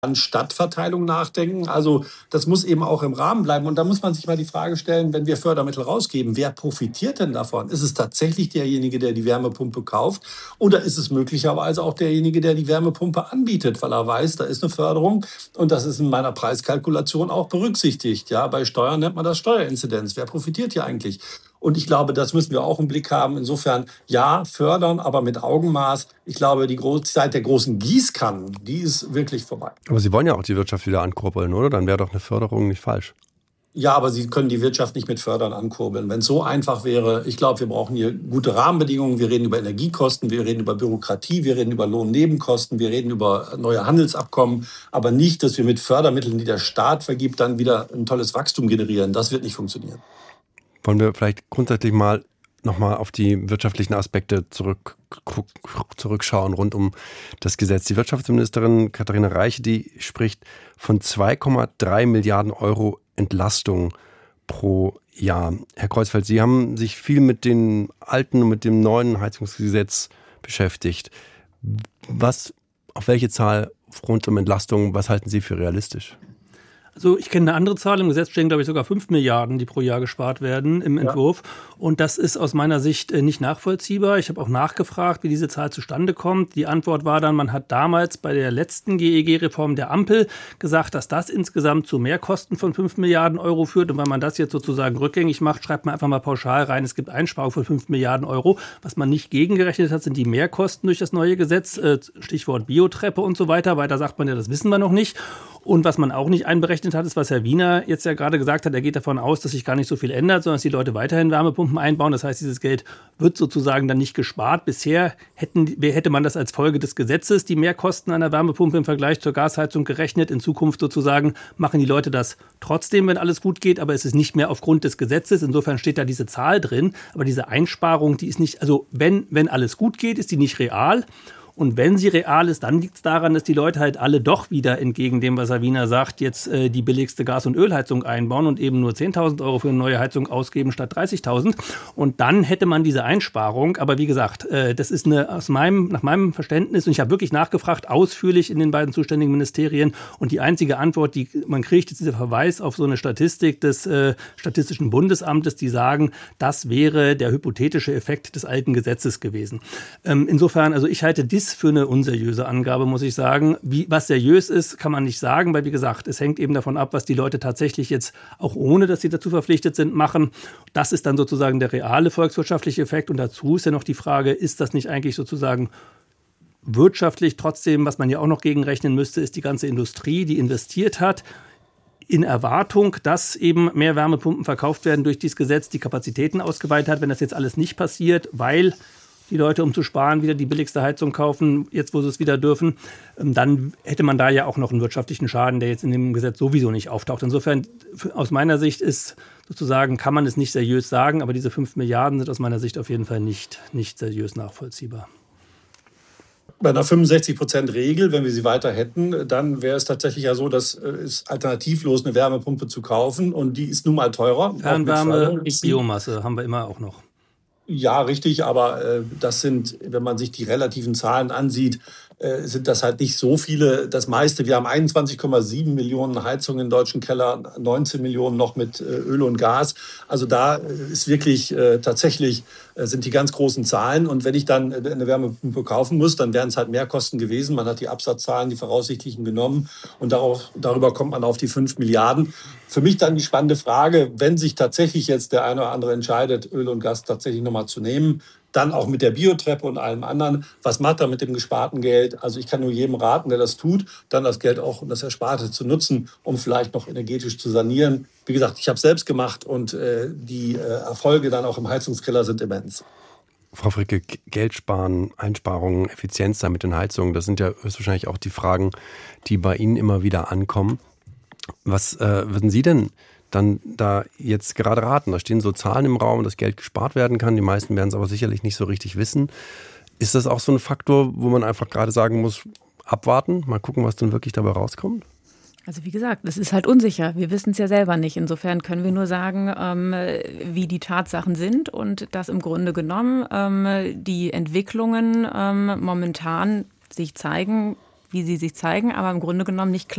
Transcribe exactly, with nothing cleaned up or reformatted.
Stadtverteilung nachdenken. Also das muss eben auch im Rahmen bleiben. Und da muss man sich mal die Frage stellen, wenn wir Fördermittel rausgeben, wer profitiert denn davon? Ist es tatsächlich derjenige, der die Wärmepumpe kauft? Oder ist es möglicherweise auch derjenige, der die Wärmepumpe anbietet, weil er weiß, da ist eine Förderung und das ist in meiner Preiskalkulation auch berücksichtigt. Ja, bei Steuern nennt man das Steuerinzidenz. Wer profitiert hier eigentlich? Und ich glaube, das müssen wir auch im Blick haben. Insofern, ja, fördern, aber mit Augenmaß. Ich glaube, die Groß- Zeit der großen Gießkannen, die ist wirklich vorbei. Aber Sie wollen ja auch die Wirtschaft wieder ankurbeln, oder? Dann wäre doch eine Förderung nicht falsch. Ja, aber Sie können die Wirtschaft nicht mit Fördern ankurbeln. Wenn es so einfach wäre, ich glaube, wir brauchen hier gute Rahmenbedingungen. Wir reden über Energiekosten, wir reden über Bürokratie, wir reden über Lohnnebenkosten, wir reden über neue Handelsabkommen, aber nicht, dass wir mit Fördermitteln, die der Staat vergibt, dann wieder ein tolles Wachstum generieren. Das wird nicht funktionieren. Wollen wir vielleicht grundsätzlich mal nochmal auf die wirtschaftlichen Aspekte zurück, zurückschauen rund um das Gesetz. Die Wirtschaftsministerin Katharina Reiche, die spricht von zwei Komma drei Milliarden Euro Entlastung pro Jahr. Herr Kreuzfeld, Sie haben sich viel mit den alten und mit dem neuen Heizungsgesetz beschäftigt. Was, auf welche Zahl rund um Entlastung, was halten Sie für realistisch? Also ich kenne eine andere Zahl, im Gesetz stehen, glaube ich, sogar fünf Milliarden, die pro Jahr gespart werden im Entwurf. Ja. Und das ist aus meiner Sicht nicht nachvollziehbar. Ich habe auch nachgefragt, wie diese Zahl zustande kommt. Die Antwort war dann, man hat damals bei der letzten G E G-Reform der Ampel gesagt, dass das insgesamt zu Mehrkosten von fünf Milliarden Euro führt. Und wenn man das jetzt sozusagen rückgängig macht, schreibt man einfach mal pauschal rein, es gibt Einsparungen von fünf Milliarden Euro. Was man nicht gegengerechnet hat, sind die Mehrkosten durch das neue Gesetz, Stichwort Biotreppe und so weiter. Weiter sagt man ja, das wissen wir noch nicht. Und was man auch nicht einberechnet hat, ist, was Herr Wiener jetzt ja gerade gesagt hat, er geht davon aus, dass sich gar nicht so viel ändert, sondern dass die Leute weiterhin Wärmepumpen einbauen. Das heißt, dieses Geld wird sozusagen dann nicht gespart. Bisher hätten, hätte man das als Folge des Gesetzes, die Mehrkosten einer Wärmepumpe im Vergleich zur Gasheizung gerechnet. In Zukunft sozusagen machen die Leute das trotzdem, wenn alles gut geht, aber es ist nicht mehr aufgrund des Gesetzes. Insofern steht da diese Zahl drin. Aber diese Einsparung, die ist nicht, also wenn, wenn alles gut geht, ist die nicht real. Und wenn sie real ist, dann liegt es daran, dass die Leute halt alle doch wieder entgegen dem, was Herr Wiener sagt, jetzt äh, die billigste Gas- und Ölheizung einbauen und eben nur zehntausend Euro für eine neue Heizung ausgeben statt dreißigtausend. Und dann hätte man diese Einsparung. Aber wie gesagt, äh, das ist eine aus meinem, nach meinem Verständnis, und ich habe wirklich nachgefragt, ausführlich in den beiden zuständigen Ministerien. Und die einzige Antwort, die man kriegt, ist dieser Verweis auf so eine Statistik des äh, Statistischen Bundesamtes, die sagen, das wäre der hypothetische Effekt des alten Gesetzes gewesen. Ähm, insofern, also ich halte dies für eine unseriöse Angabe, muss ich sagen. Wie, was seriös ist, kann man nicht sagen, weil wie gesagt, es hängt eben davon ab, was die Leute tatsächlich jetzt, auch ohne dass sie dazu verpflichtet sind, machen. Das ist dann sozusagen der reale volkswirtschaftliche Effekt. Und dazu ist ja noch die Frage, ist das nicht eigentlich sozusagen wirtschaftlich trotzdem, was man ja auch noch gegenrechnen müsste, ist die ganze Industrie, die investiert hat, in Erwartung, dass eben mehr Wärmepumpen verkauft werden durch dieses Gesetz, die Kapazitäten ausgeweitet hat. Wenn das jetzt alles nicht passiert, weil die Leute, um zu sparen, wieder die billigste Heizung kaufen, jetzt wo sie es wieder dürfen, dann hätte man da ja auch noch einen wirtschaftlichen Schaden, der jetzt in dem Gesetz sowieso nicht auftaucht. Insofern, aus meiner Sicht ist sozusagen, kann man es nicht seriös sagen, aber diese fünf Milliarden sind aus meiner Sicht auf jeden Fall nicht, nicht seriös nachvollziehbar. Bei einer fünfundsechzig Prozent Regel, wenn wir sie weiter hätten, dann wäre es tatsächlich ja so, dass es alternativlos eine Wärmepumpe zu kaufen und die ist nun mal teurer. Fernwärme, Biomasse haben wir immer auch noch. Ja, richtig, aber äh, das sind, wenn man sich die relativen Zahlen ansieht, äh, sind das halt nicht so viele. Das meiste, wir haben einundzwanzig Komma sieben Millionen Heizungen in deutschen Kellern, neunzehn Millionen noch mit äh, Öl und Gas. Also da äh, ist wirklich äh, tatsächlich äh, sind die ganz großen Zahlen. Und wenn ich dann eine Wärmepumpe kaufen muss, dann wären es halt Mehrkosten gewesen. Man hat die Absatzzahlen, die voraussichtlichen genommen und darauf, darüber kommt man auf die fünf Milliarden. Für mich dann die spannende Frage, wenn sich tatsächlich jetzt der eine oder andere entscheidet, Öl und Gas tatsächlich nochmal zu nehmen, dann auch mit der Biotreppe und allem anderen, was macht er mit dem gesparten Geld? Also ich kann nur jedem raten, der das tut, dann das Geld auch, das Ersparte zu nutzen, um vielleicht noch energetisch zu sanieren. Wie gesagt, ich habe es selbst gemacht und äh, die äh, Erfolge dann auch im Heizungskeller sind immens. Frau Fricke, Geld sparen, Einsparungen, Effizienz da mit den Heizungen, das sind ja höchstwahrscheinlich auch die Fragen, die bei Ihnen immer wieder ankommen. Was äh, würden Sie denn dann da jetzt gerade raten? Da stehen so Zahlen im Raum, dass Geld gespart werden kann. Die meisten werden es aber sicherlich nicht so richtig wissen. Ist das auch so ein Faktor, wo man einfach gerade sagen muss, abwarten, mal gucken, was dann wirklich dabei rauskommt? Also wie gesagt, es ist halt unsicher. Wir wissen es ja selber nicht. Insofern können wir nur sagen, ähm, wie die Tatsachen sind und dass im Grunde genommen ähm, die Entwicklungen ähm, momentan sich zeigen, wie sie sich zeigen, aber im Grunde genommen nicht klar